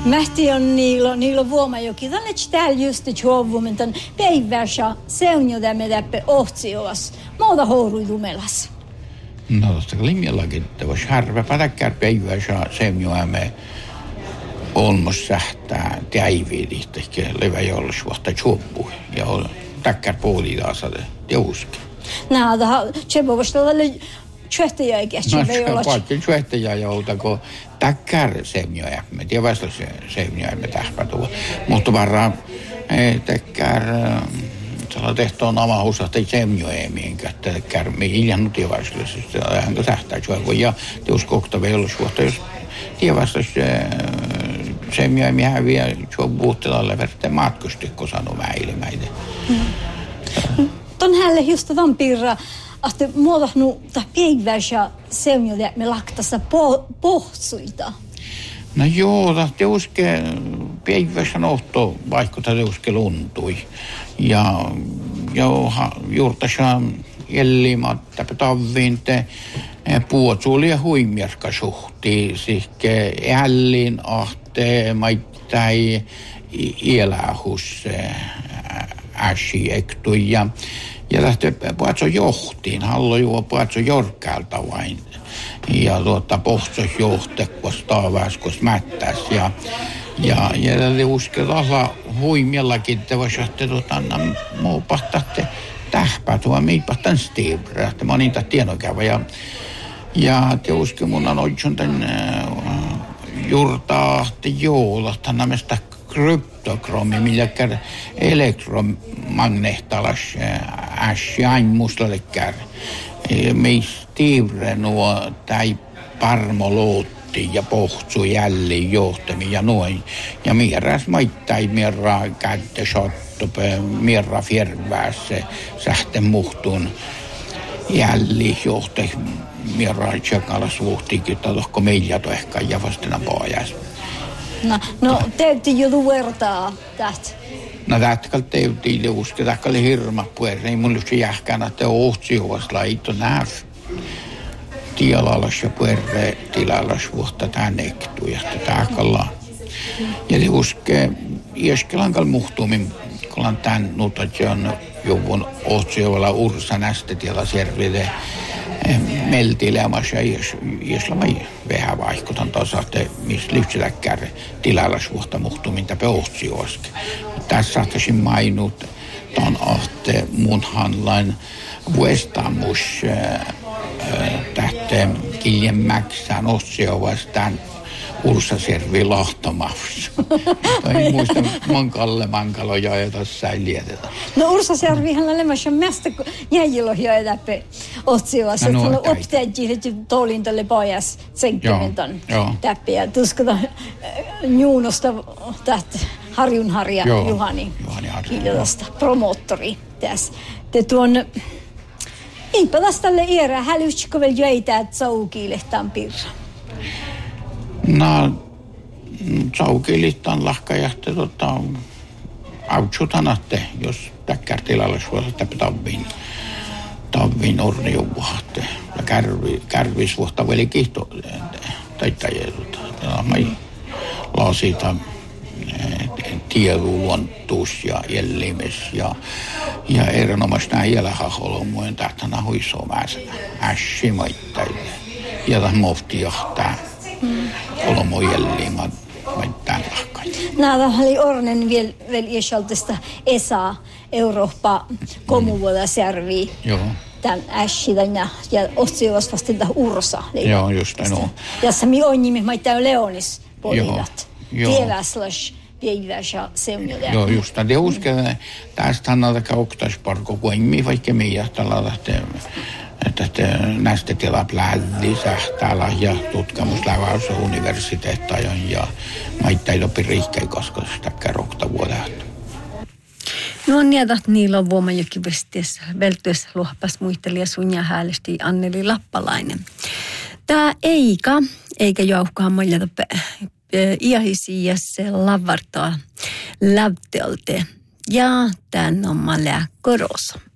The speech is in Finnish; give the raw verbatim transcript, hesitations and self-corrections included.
Mähti on niillä, niillä on vuomajoki. Tänne täällä just juovumin tämän päivässä seunjoda me täppä ohtsioas. Muuta houruidumelas. No tuosta linjallakin, että vois harva pätäkkär päivässä seunjoamme olmos sähtää täiviidistä, ehkä leväjollis vuotta juopui. Ja täkkär puoli taas teuski. Nää, se voi tälle tjöhtäjä ikästä. No se on paljon tjöhtäjä jouta, kun täkkär seunjoja. Me tiedä vasta seunjoja me tähpätuva. Mutta varmaan täkkär sellainen tehty on oma husahti seunjoja, minkä täkkär me hiljannut tiedä vasta. Hän kun tähtää juopui. Ja teuskokta veillis vuotta, jos tiedä vasta seunjoja me häviä juopuuttelalle verran matkusti, kun sanoo mäilemäitä. Ton hälle just ton piirra, että muodahnu ta päivässä seunjoja me laktassa po, pohtsuita. No joo, ta teuske päivässä nohto, vaikka ta teuske luntui. Ja jouha juurtasa jellimat täpä tavviin te puotsuuli ja huimierka suhti, sihke ällin ahte maittai iälähus äsi ektui ja ja lähtee puhatso johtiin, hallo juo puhatso jorkkäältä vain. Ja tuota pohtsos johtekos taavaskos mättäs ja ja ja tälle uskella huimiellakin te voisitte tuota muu pahtatte tähpä tuo mii pahtan stiibra, että mä oon niitä tienokävä ja ja te uske mun on oikein tän jurtaa te joulata nämestä kryptokromi, millä elektromagneettalas ässi ain mustalle kär. Meistä tiivre nuo tai parmolootti ja pohtsu jälleen johtami ja noin. Ja mieräs maittai mierra kätte sottope, mierra fjärväässä sähten muhtun jälleen johte mierra tjakalas vuhtikin, että tohko meillä tohka ja vastena pojais. No, no täytyy jo vertaa tästä. No tätä täytyy liuske, tätä oli hirma puhuja. Ei mulla se jähkään, että ohtsioas laito näf. Tialalas ja puhuja tilalas vuotta tämän ektuja. Tätä kallaan. Ja liuske, ieskelankal muhtuumin, kun on tämän nutat, ja on juvun ohtsioalla ursa nästä tiala servide. Meltilämässä ja ieslamai vähän vaikutan taas, että missä lyhtseläkkär tilalla suhta muhtumin täpä ohtsioaske. Tässä saattaisin mainut ton ahte mun hanlain vuestamus tähtä kiljen mäksään ohtsio vastaan Ursaservi lahtomassa. Ei muista, mun Kalle Mankalo joja tuossa ei lietetä. No Ursaservihan on olemassa mästä jäjillä joja läpi otsioassa. Että on opteettiin, että tuolin tälle pojas senkkimenton täppi. Ja tuskata Juunosta tähtä Harjunharja Juhani. Juhani Harjunharja. Promoottori tässä. Te tuon... Eipä tästä tälle iärää. Hälytsikö vielä jöitä, että saukilehtaan pirra? No, saukilihtaan lahkajahti tota, autsutanatte, jos täkkär tilalla suosa täpä tavviin, tavviin orniuvuhaatte. Ja kärvi, kärvis vuotta veli kihto taittajeelta. Ja mä laasita tieduluontuus ja jellimes ja, ja erinomaisesti nämä jälhaholomujen tähtänä huisoo määrä ässi maittajille. Ja tämän mofti johtaa. Mm. Olomo jälleen tämän lahkain. Nää oli ornen vielä vel iäsaltista E S A, Eurooppa, komuvuoda servii. Joo. Tän ässidän ja, ja otsiovas vastilta ursa. Joo, just näin on. Ja se mi on nimi, mä tää Leonis polivat. Tieväslas, päiväs ja seunjoja. Joo, just näin. Ja uskon, tästä hannalta kauktaisparko, kun ei mi vaikka meidän tällä lähtee. Että näistä tila plädi sähtäällä ja tutkimuslavaus universiteettajon ja maittailopi riikkei koska sitä kerrokta vuodelta. No on niitä niillä on vuomajoki vestiessä vältyessä luopas muistelija Sunja Häälesti Anneli Lappalainen. Tää Eika, eikä jouhkaa maljata iahisi ja se lavartaa lävteolte ja tän on malea korossa.